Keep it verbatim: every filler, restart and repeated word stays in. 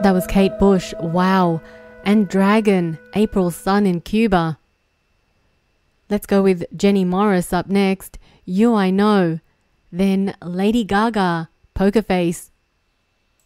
That was Kate Bush, Wow, and Dragon, April Sun in Cuba. Let's go with Jenny Morris up next, You I Know. Then Lady Gaga, Poker Face,